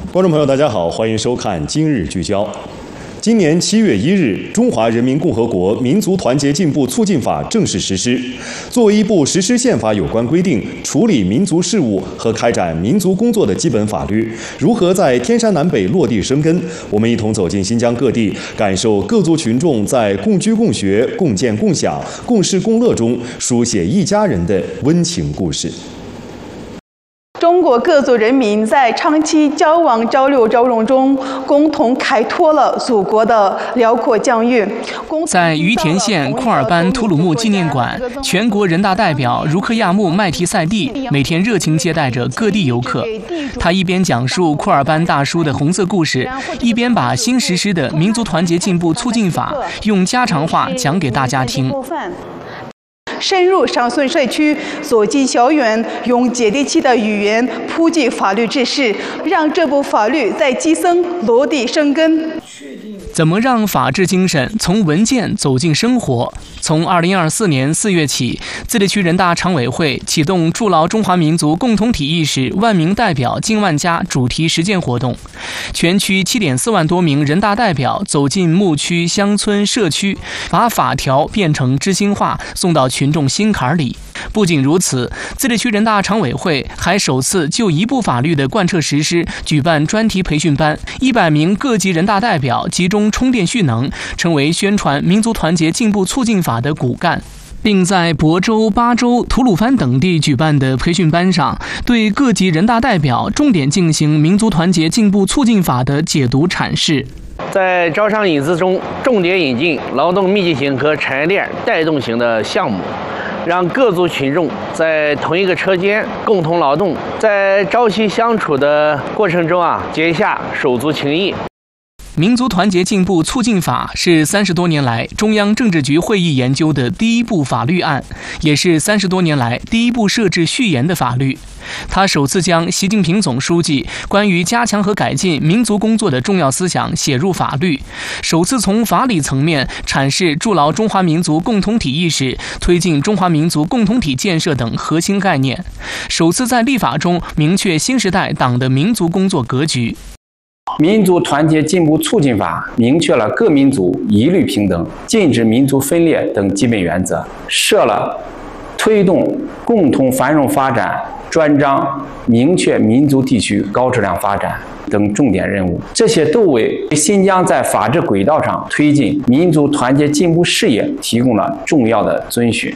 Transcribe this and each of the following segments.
观众朋友，大家好，欢迎收看《今日聚焦》。今年7月1日，《中华人民共和国民族团结进步促进法》正式实施。作为一部实施宪法有关规定、处理民族事务和开展民族工作的基本法律，如何在天山南北落地生根？我们一同走进新疆各地，感受各族群众在共居共学、共建共享、共事共乐中书写一家人的温情故事。 中国各族人民在长期交往、交流、交融中，共同开拓了祖国的辽阔疆域。 在于田县库尔班图鲁木纪念馆，全国人大代表茹克亚木麦提赛蒂每天热情接待着各地游客。他一边讲述库尔班大叔的红色故事，一边把新实施的民族团结进步促进法用家常话讲给大家听。 深入乡村社区，走进校园，用接地气的语言普及法律知识，让这部法律在基层落地生根。 怎么让法治精神从文件走进生活？从2024年4月起，自治区人大常委会启动筑牢中华民族共同体意识万名代表进万家主题实践活动。全区7.4万多名人大代表走进牧区、乡村、社区，把法条变成知心话，送到群众心坎里。不仅如此，自治区人大常委会还首次就一部法律的贯彻实施举办专题培训班，100名各级人大代表集中充电蓄能，成为宣传民族团结进步促进法的骨干。并在亳州、巴州、吐鲁番等地举办的培训班上，对各级人大代表重点进行民族团结进步促进法的解读阐释。 在招商引资中，重点引进劳动密集型和产业链带动型的项目，让各族群众在同一个车间共同劳动，在朝夕相处的过程中结下手足情谊。 民族团结进步促进法是30多年来中央政治局会议研究的第一部法律案，也是30多年来第一部设置序言的法律。它首次将习近平总书记关于加强和改进民族工作的重要思想写入法律，首次从法理层面阐释筑牢中华民族共同体意识、推进中华民族共同体建设等核心概念，首次在立法中明确新时代党的民族工作格局。 民族团结进步促进法明确了各民族一律平等、禁止民族分裂等基本原则，设了推动共同繁荣发展专章，明确民族地区高质量发展等重点任务，这些都为新疆在法治轨道上推进民族团结进步事业提供了重要的遵循。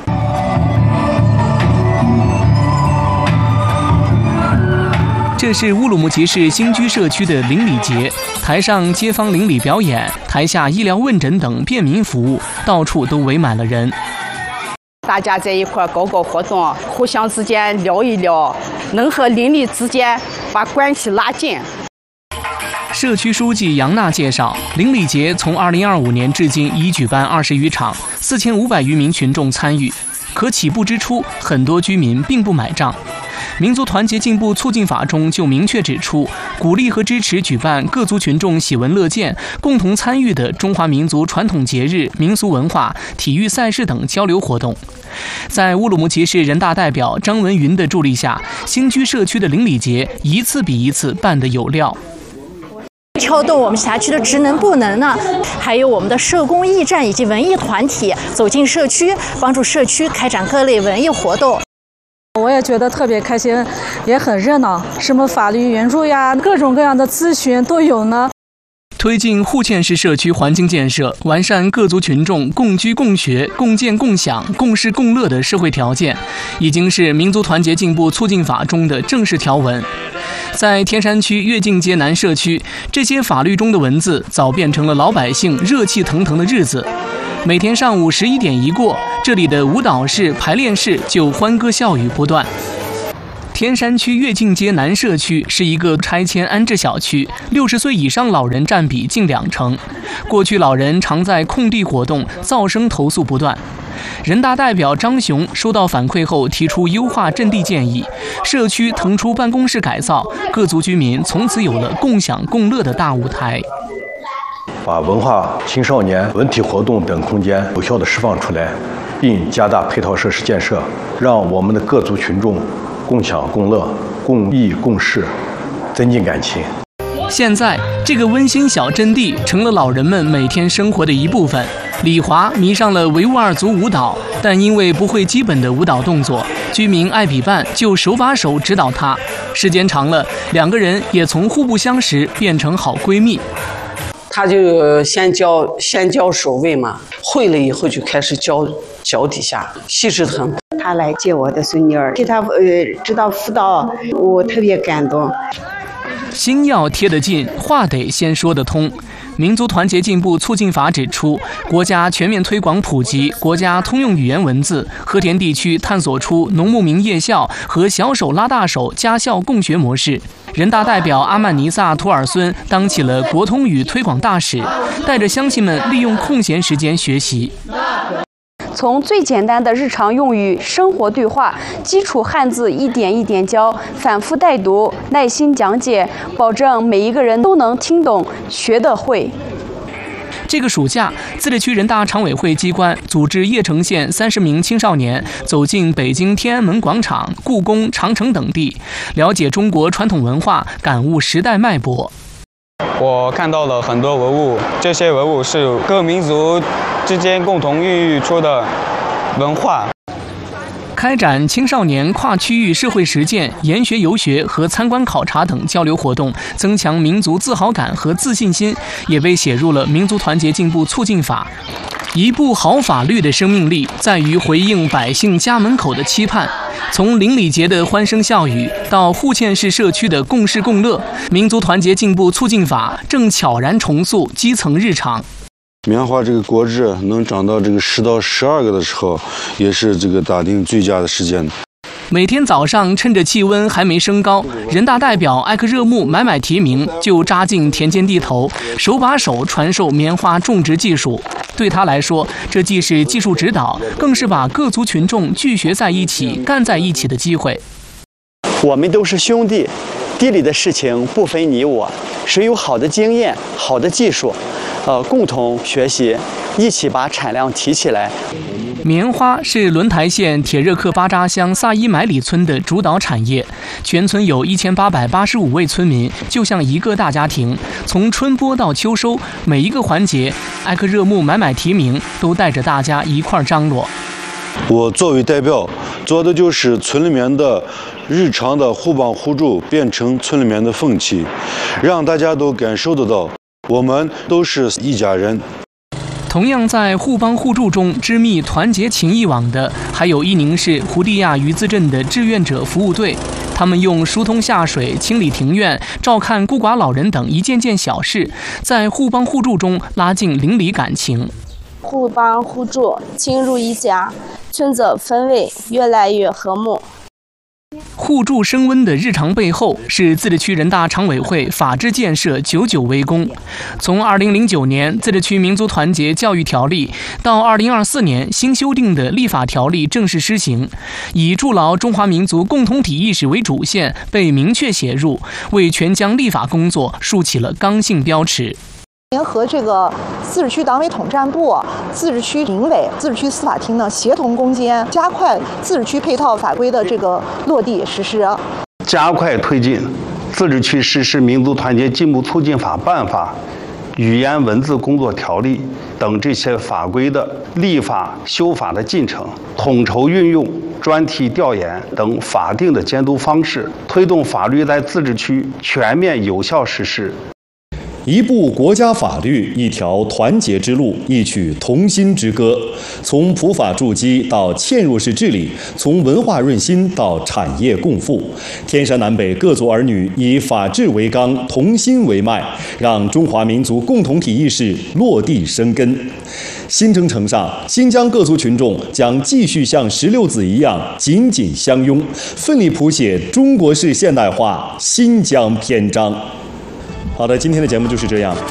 这是乌鲁木齐市新居社区的邻里节，台上街坊邻里表演，台下医疗问诊等便民服务，到处都围满了人。 大家在一块搞搞活动，互相之间聊一聊，能和邻里之间把关系拉近。 社区书记杨娜介绍，邻里节从2025年至今已举办20余场，4500余名群众参与。可起步之初，很多居民并不买账。民族团结进步促进法中就明确指出，鼓励和支持举办各族群众喜闻乐见、共同参与的中华民族传统节日、民俗文化、体育赛事等交流活动。在乌鲁木齐市人大代表张文云的助力下，新居社区的邻里节一次比一次办得有料。 调动我们辖区的职能部能呢，还有我们的社工驿站以及文艺团体走进社区，帮助社区开展各类文艺活动。 我也觉得特别开心，也很热闹，什么法律援助呀，各种各样的咨询都有呢。 推进户县市社区环境建设，完善各族群众共居共学、共建共享、共事共乐的社会条件，已经是民族团结进步促进法中的正式条文。在天山区跃进街南社区，这些法律中的文字早变成了老百姓热气腾腾的日子。每天上午11点一过，这里的舞蹈室、排练室就欢歌笑语不断。天山区跃进街南社区是一个拆迁安置小区，60岁以上老人占比近20%。过去老人常在空地活动，噪声投诉不断。人大代表张雄收到反馈后，提出优化阵地建议，社区腾出办公室改造，各族居民从此有了共享共乐的大舞台。 把文化、青少年、文体活动等空间有效地释放出来，并加大配套设施建设，让我们的各族群众共享共乐、共益共事，增进感情。 现在，这个温馨小阵地成了老人们每天生活的一部分。李华迷上了维吾尔族舞蹈，但因为不会基本的舞蹈动作，居民艾比办就手把手指导他。时间长了，两个人也从互不相识变成好闺蜜。 他就先教手位嘛，会了以后就开始教脚底下，细致得很。 他来接我的孙女儿，给他指导辅导，我特别感动。 心要贴得近，话得先说得通。民族团结进步促进法指出，国家全面推广普及国家通用语言文字，和田地区探索出农牧民夜校和小手拉大手家校共学模式。人大代表阿曼尼萨·图尔孙当起了国通语推广大使，带着乡亲们利用空闲时间学习。 从最简单的日常用语、生活对话、基础汉字一点一点教，反复带读，耐心讲解，保证每一个人都能听懂、学得会。 这个暑假，自治区人大常委会机关组织叶城县30名青少年走进北京天安门广场、故宫、长城等地，了解中国传统文化，感悟时代脉搏。 我看到了很多文物，这些文物是各民族之间共同孕育出的文化。 开展青少年跨区域社会实践、研学游学和参观考察等交流活动，增强民族自豪感和自信心，也被写入了民族团结进步促进法。一部好法律的生命力在于回应百姓家门口的期盼。从邻里节的欢声笑语到户县市社区的共事共乐，民族团结进步促进法正悄然重塑基层日常。 棉花这个果子能长到这个10到12个的时候，也是这个打定最佳的时间。 每天早上趁着气温还没升高，人大代表艾克热木买提名就扎进田间地头，手把手传授棉花种植技术。对他来说，这既是技术指导，更是把各族群众聚学在一起、干在一起的机会。 我们都是兄弟，地里的事情不分你我，谁有好的经验、好的技术，共同学习，一起把产量提起来。 棉花是轮台县铁热克巴扎乡萨伊买里村的主导产业，全村有1885位村民，就像一个大家庭。从春播到秋收，每一个环节，艾克热木买提名都带着大家一块张罗。 我作为代表，做的就是村里面的日常的互帮互助变成村里面的风气，让大家都感受得到，我们都是一家人。 同样在互帮互助中织密团结情谊网的，还有伊宁市胡地亚鱼资镇的志愿者服务队。他们用疏通下水、清理庭院、照看孤寡老人等一件件小事，在互帮互助中拉近邻里感情。 互帮互助，亲如一家，村子氛围越来越和睦。 互助升温的日常背后，是自治区人大常委会法治建设久久为功。从2009年自治区民族团结教育条例到2024年新修订的立法条例正式施行，以筑牢中华民族共同体意识为主线被明确写入，为全疆立法工作竖起了刚性标尺。 联合这个自治区党委统战部、自治区民委、自治区司法厅呢协同攻坚，加快自治区配套法规的这个落地实施， 加快推进自治区实施民族团结进步促进法办法、语言文字工作条例等这些法规的立法修法的进程，统筹运用专题调研等法定的监督方式，推动法律在自治区全面有效实施。 一部国家法律，一条团结之路，一曲同心之歌。从普法筑基到嵌入式治理，从文化润心到产业共富，天山南北各族儿女以法治为纲，同心为脉，让中华民族共同体意识落地生根。新征程上，新疆各族群众将继续像16子一样紧紧相拥，奋力谱写中国式现代化新疆篇章。好的，今天的节目就是这样。